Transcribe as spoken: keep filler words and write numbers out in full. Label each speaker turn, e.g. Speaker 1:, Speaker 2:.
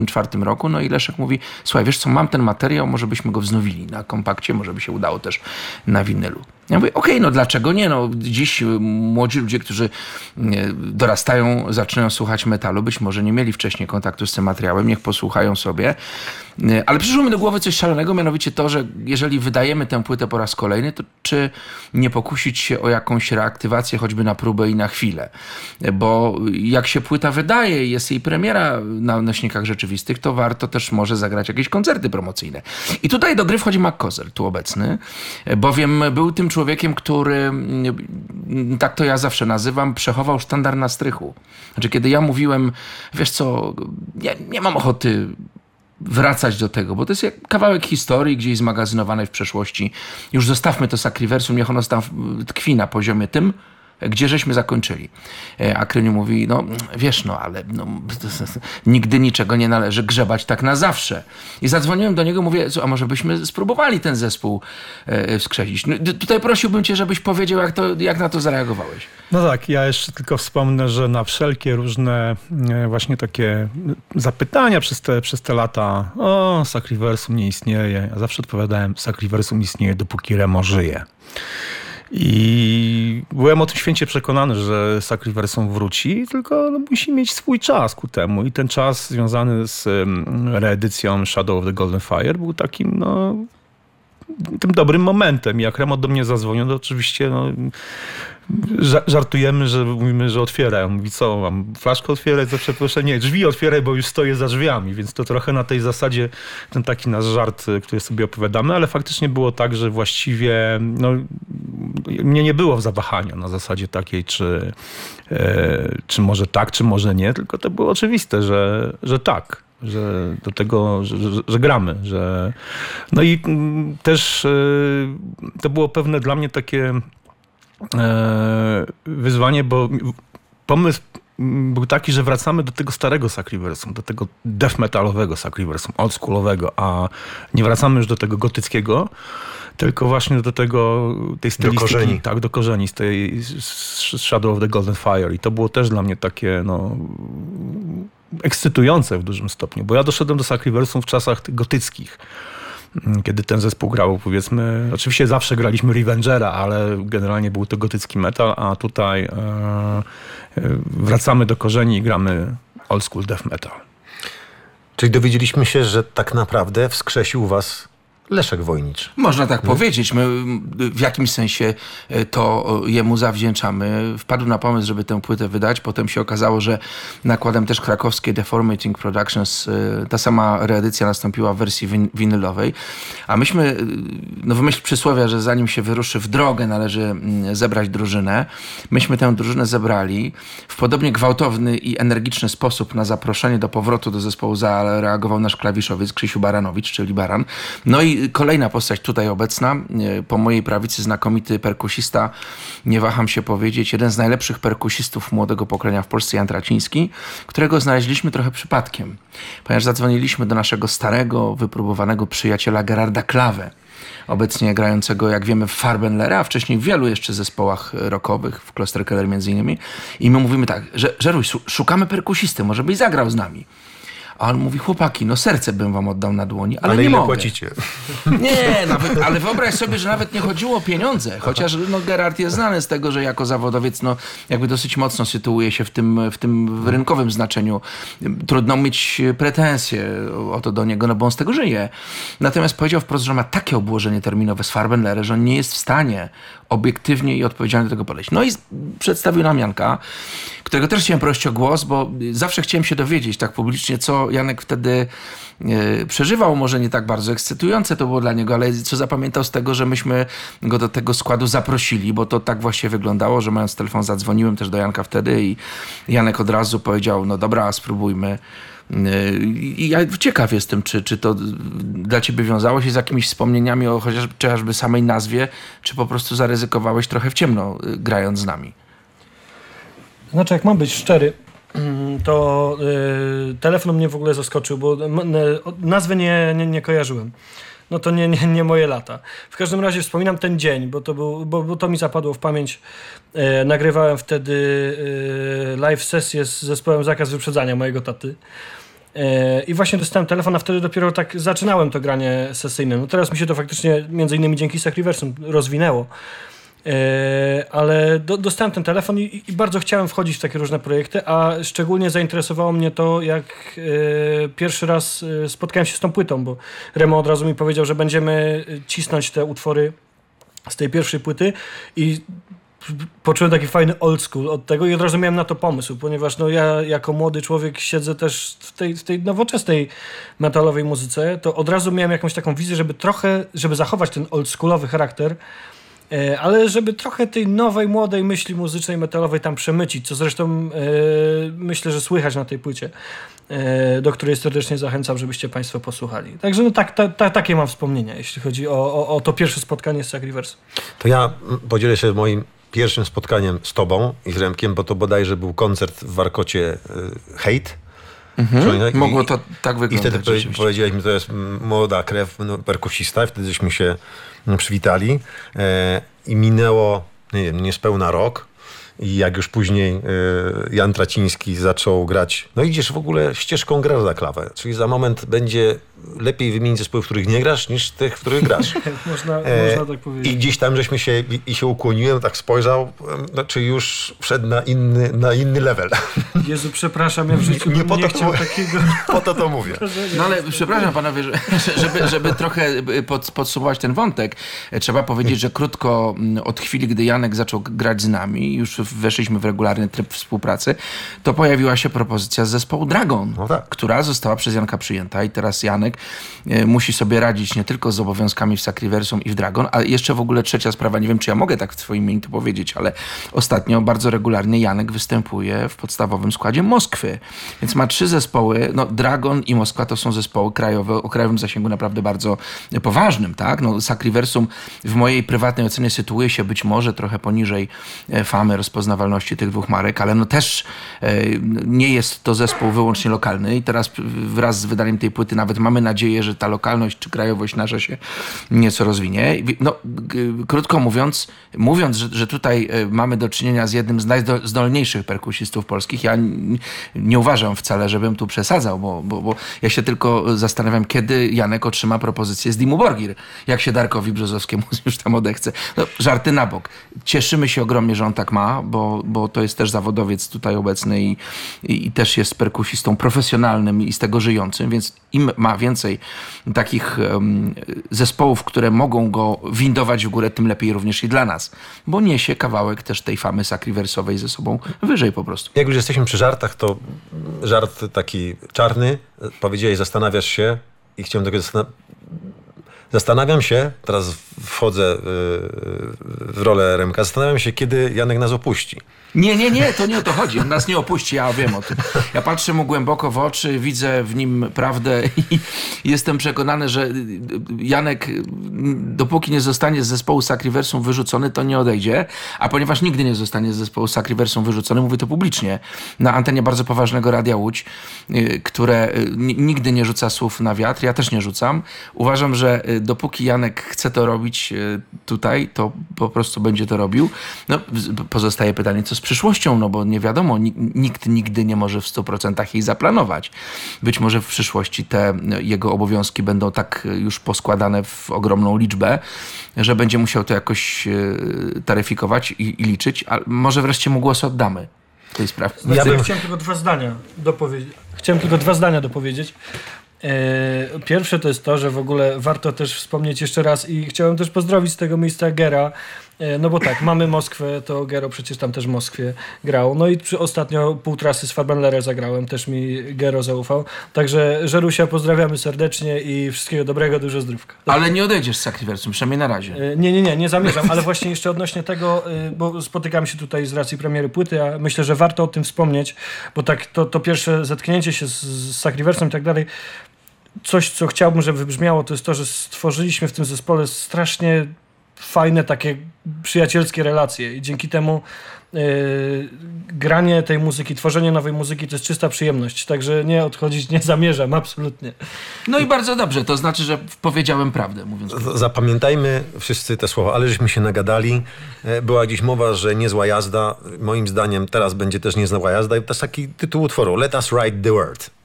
Speaker 1: czwartym roku, no i Leszek mówi, słuchaj, wiesz co, mam ten materiał, może byśmy go wznowili na kompakcie, może by się udało też na winylu. Ja mówię, okej, okay, no dlaczego nie? No dziś młodzi ludzie, którzy dorastają, zaczynają słuchać metalu, być może nie mieli wcześniej kontaktu z tym materiałem, niech posłuchają sobie. Ale przyszło mi do głowy coś szalonego, mianowicie to, że jeżeli wydajemy tę płytę po raz kolejny, to czy nie pokusić się o jakąś reaktywację, choćby na próbę i na chwilę. Bo jak się płyta wydaje, jest jej premiera na nośnikach rzeczywistych, to warto też może zagrać jakieś koncerty promocyjne. I tutaj do gry wchodzi Mac Kozer, tu obecny, bowiem był tym człowiekiem, który, tak to ja zawsze nazywam, przechował sztandar na strychu. Znaczy, kiedy ja mówiłem, wiesz co, nie, nie mam ochoty wracać do tego, bo to jest jak kawałek historii gdzieś zmagazynowanej w przeszłości. Już zostawmy to Sacriversum, niech ono tam tkwi na poziomie tym, gdzie żeśmy zakończyli. A Kryniu mówi, no wiesz, no ale no, nigdy niczego nie należy grzebać tak na zawsze. I zadzwoniłem do niego, mówię, a może byśmy spróbowali ten zespół e, wskrzesić. No, tutaj prosiłbym cię, żebyś powiedział, jak, to, jak na to zareagowałeś.
Speaker 2: No tak, ja jeszcze tylko wspomnę, że na wszelkie różne właśnie takie zapytania przez te, przez te lata, o, Sacriversum nie istnieje. Ja zawsze odpowiadałem, Sacriversum istnieje, dopóki Remo żyje. I byłem o tym święcie przekonany, że Sacriversum wróci, tylko no, musi mieć swój czas ku temu. I ten czas związany z reedycją Shadow of the Golden Fire był takim, no, tym dobrym momentem. Jak Remo do mnie zadzwonił, to oczywiście no, żartujemy, że mówimy, że otwiera. On mówi, co, mam flaszkę otwierać za przeproszenie? Nie, drzwi otwieraj, bo już stoję za drzwiami. Więc to trochę na tej zasadzie ten taki nasz żart, który sobie opowiadamy, ale faktycznie było tak, że właściwie no, mnie nie było w zawahaniu na zasadzie takiej, czy, e, czy może tak, czy może nie, tylko to było oczywiste, że, że tak. Że do tego, że, że, że gramy, że no i też y, to było pewne dla mnie takie y, wyzwanie, bo pomysł był taki, że wracamy do tego starego Sacriversum, do tego death metalowego Sacriversum, oldschoolowego, a nie wracamy już do tego gotyckiego, tylko właśnie do tego, tej stylistyki. Do korzeni. Tak, do korzeni, z tej z Shadow of the Golden Fire. I to było też dla mnie takie, no, ekscytujące w dużym stopniu, bo ja doszedłem do Sacriversum w czasach tych gotyckich, kiedy ten zespół grał, powiedzmy, oczywiście zawsze graliśmy Revengera, ale generalnie był to gotycki metal, a tutaj e, wracamy do korzeni i gramy old school death metal.
Speaker 3: Czyli dowiedzieliśmy się, że tak naprawdę wskrzesił was Leszek Wojnicz.
Speaker 1: Można tak hmm. powiedzieć. My w jakimś sensie to jemu zawdzięczamy. Wpadł na pomysł, żeby tę płytę wydać. Potem się okazało, że nakładem też krakowskiej Deformating Productions ta sama reedycja nastąpiła w wersji win- winylowej. A myśmy, no w myśl przysłowia, że zanim się wyruszy w drogę, należy zebrać drużynę. Myśmy tę drużynę zebrali. W podobnie gwałtowny i energiczny sposób na zaproszenie do powrotu do zespołu zareagował nasz klawiszowiec Krzysiu Baranowicz, czyli Baran. No i kolejna postać tutaj obecna, po mojej prawicy znakomity perkusista, nie waham się powiedzieć, jeden z najlepszych perkusistów młodego pokolenia w Polsce, Jan Traciński, którego znaleźliśmy trochę przypadkiem, ponieważ zadzwoniliśmy do naszego starego, wypróbowanego przyjaciela Gerarda Klawę, obecnie grającego, jak wiemy, w Farbenlera, a wcześniej w wielu jeszcze zespołach rockowych, w Klosterkeller między innymi. I my mówimy tak, że Żeruś, szukamy perkusisty, może byś zagrał z nami. A on mówi, chłopaki, no serce bym wam oddał na dłoni, ale, ale nie ile mogę.
Speaker 3: Płacicie?
Speaker 1: Nie, nawet, ale wyobraź sobie, że nawet nie chodziło o pieniądze. Chociaż no, Gerard jest znany z tego, że jako zawodowiec no, jakby dosyć mocno sytuuje się w tym, w tym rynkowym znaczeniu. Trudno mieć pretensje o to do niego, no bo on z tego żyje. Natomiast powiedział wprost, że ma takie obłożenie terminowe z Farbenlerem, że on nie jest w stanie obiektywnie i odpowiedzialnie do tego podejść. No i przedstawił nam Janka, którego też chciałem prosić o głos, bo zawsze chciałem się dowiedzieć tak publicznie, co Janek wtedy e, przeżywał. Może nie tak bardzo ekscytujące to było dla niego, ale co zapamiętał z tego, że myśmy go do tego składu zaprosili, bo to tak właśnie wyglądało, że mając telefon zadzwoniłem też do Janka wtedy i Janek od razu powiedział, no dobra, spróbujmy. I ja ciekaw jestem, czy, czy to dla ciebie wiązało się z jakimiś wspomnieniami o chociażby samej nazwie, czy po prostu zaryzykowałeś trochę w ciemno, grając z nami?
Speaker 4: Znaczy, jak mam być szczery, to yy, telefon mnie w ogóle zaskoczył, bo nazwy nie, nie, nie kojarzyłem. No to nie, nie, nie moje lata. W każdym razie wspominam ten dzień, bo to, był, bo, bo to mi zapadło w pamięć. E, nagrywałem wtedy e, live sesję z zespołem Zakaz Wyprzedzania mojego taty. I właśnie dostałem telefon, a wtedy dopiero tak zaczynałem to granie sesyjne. No teraz mi się to faktycznie między innymi dzięki Sacriversum rozwinęło. Ale do, dostałem ten telefon i, i bardzo chciałem wchodzić w takie różne projekty, a szczególnie zainteresowało mnie to, jak e, pierwszy raz e, spotkałem się z tą płytą, bo Remo od razu mi powiedział, że będziemy cisnąć te utwory z tej pierwszej płyty i poczułem taki fajny old school od tego i od razu miałem na to pomysł, ponieważ no ja jako młody człowiek siedzę też w tej, w tej nowoczesnej metalowej muzyce, to od razu miałem jakąś taką wizję, żeby trochę, żeby zachować ten old schoolowy charakter, ale żeby trochę tej nowej, młodej myśli muzycznej, metalowej tam przemycić, co zresztą e, myślę, że słychać na tej płycie, e, do której serdecznie zachęcam, żebyście Państwo posłuchali. Także no tak, ta, ta, takie mam wspomnienia, jeśli chodzi o, o, o to pierwsze spotkanie z Sacriversum.
Speaker 3: To ja podzielę się moim pierwszym spotkaniem z tobą i z Remkiem, bo to bodajże był koncert w Warkocie y, Hate.
Speaker 1: Mhm.
Speaker 3: I,
Speaker 1: Mogło to tak
Speaker 3: I
Speaker 1: wyglądać.
Speaker 3: wtedy powiedziałeś mi, to jest młoda krew, no, perkusista. Wtedy żeśmy się no, przywitali e, i minęło nie wiem, niespełna rok. I jak już później y, Jan Traciński zaczął grać, no idziesz w ogóle ścieżką grasz za klawę, czyli za moment będzie lepiej wymienić zespoły, w których nie grasz, niż tych, w których grasz.
Speaker 4: można,
Speaker 3: e,
Speaker 4: można tak powiedzieć.
Speaker 3: I gdzieś tam żeśmy się, i, i się ukłoniłem, tak spojrzał, znaczy już wszedł na inny, na inny level.
Speaker 4: Jezu, przepraszam, ja w życiu nie, nie, nie chciał to, takiego...
Speaker 3: Po to to mówię.
Speaker 1: No ale przepraszam panowie, że, żeby, żeby trochę pod, podsumować ten wątek, trzeba powiedzieć, że krótko od chwili, gdy Janek zaczął grać z nami, już weszliśmy w regularny tryb współpracy, to pojawiła się propozycja z zespołu Dragon,
Speaker 3: no tak.
Speaker 1: która została przez Janka przyjęta i teraz Janek e, musi sobie radzić nie tylko z obowiązkami w Sacriversum i w Dragon, a jeszcze w ogóle trzecia sprawa, nie wiem czy ja mogę tak w twoim imieniu to powiedzieć, ale ostatnio bardzo regularnie Janek występuje w podstawowym składzie Moskwy, więc ma trzy zespoły, no Dragon i Moskwa to są zespoły krajowe, o krajowym zasięgu naprawdę bardzo poważnym, tak? No Sacriversum w mojej prywatnej ocenie sytuuje się być może trochę poniżej famy rozpoznawalności tych dwóch marek, ale no też e, nie jest to zespół wyłącznie lokalny i teraz wraz z wydaniem tej płyty nawet mamy nadzieję, że ta lokalność czy krajowość nasza się nieco rozwinie. No, g, krótko mówiąc, mówiąc, że, że tutaj mamy do czynienia z jednym z najzdolniejszych perkusistów polskich, ja n, nie uważam wcale, żebym tu przesadzał, bo, bo, bo ja się tylko zastanawiam, kiedy Janek otrzyma propozycję z Dimmu Borgir, jak się Darkowi Brzozowskiemu już tam odechce. No, żarty na bok. Cieszymy się ogromnie, że on tak ma, bo, bo to jest też zawodowiec tutaj obecny i, i, i też jest perkusistą profesjonalnym i z tego żyjącym, więc im ma więcej takich um, zespołów, które mogą go windować w górę, tym lepiej również i dla nas, bo niesie kawałek też tej famy Sacriversowej ze sobą wyżej po prostu.
Speaker 3: Jak już jesteśmy przy żartach, to żart taki czarny, powiedziałeś, zastanawiasz się i chciałem tego zastanowić. Zastanawiam się, teraz wchodzę w rolę Remka, zastanawiam się, kiedy Janek nas opuści.
Speaker 1: Nie, nie, nie, to nie o to chodzi. On nas nie opuści, ja wiem o tym. Ja patrzę mu głęboko w oczy, widzę w nim prawdę i jestem przekonany, że Janek, dopóki nie zostanie z zespołu Sacriversum wyrzucony, to nie odejdzie. A ponieważ nigdy nie zostanie z zespołu Sacriversum wyrzucony, mówię to publicznie, na antenie bardzo poważnego Radia Łódź, które nigdy nie rzuca słów na wiatr, ja też nie rzucam. Uważam, że dopóki Janek chce to robić tutaj, to po prostu będzie to robił. No, pozostaje pytanie, co z przyszłością, no bo nie wiadomo, nikt nigdy nie może w stu procentach jej zaplanować. Być może w przyszłości te jego obowiązki będą tak już poskładane w ogromną liczbę, że będzie musiał to jakoś taryfikować i, i liczyć, a może wreszcie mu głos oddamy w tej sprawie.
Speaker 4: Ja bym... Chciałem tylko dwa zdania dopowiedzieć. Chciałem tylko dwa zdania dopowiedzieć. Pierwsze to jest to, że w ogóle warto też wspomnieć jeszcze raz i chciałem też pozdrowić z tego miejsca Gera, no bo tak, mamy Moskwę, to Gero przecież tam też w Moskwie grał, no i przy ostatnio pół trasy z Farbenlerem zagrałem, też mi Gero zaufał, także Żerusia pozdrawiamy serdecznie i wszystkiego dobrego, dużo zdrówka.
Speaker 1: Ale nie odejdziesz z Sacriversum, przynajmniej na razie.
Speaker 4: Nie, nie, nie, nie zamierzam, ale właśnie jeszcze odnośnie tego, bo spotykam się tutaj z racji premiery płyty, a myślę, że warto o tym wspomnieć, bo tak to, to pierwsze zetknięcie się z, z Sacriversum i tak dalej, coś, co chciałbym, żeby wybrzmiało, to jest to, że stworzyliśmy w tym zespole strasznie fajne, takie przyjacielskie relacje i dzięki temu yy, granie tej muzyki, tworzenie nowej muzyki to jest czysta przyjemność, także nie odchodzić nie zamierzam, absolutnie.
Speaker 1: No i bardzo dobrze, to znaczy, że powiedziałem prawdę, mówiąc.
Speaker 3: Zapamiętajmy wszyscy te słowa, ale żeśmy się nagadali. Była gdzieś mowa, że niezła jazda. Moim zdaniem teraz będzie też niezła jazda i to jest taki tytuł utworu. Let us ride the world.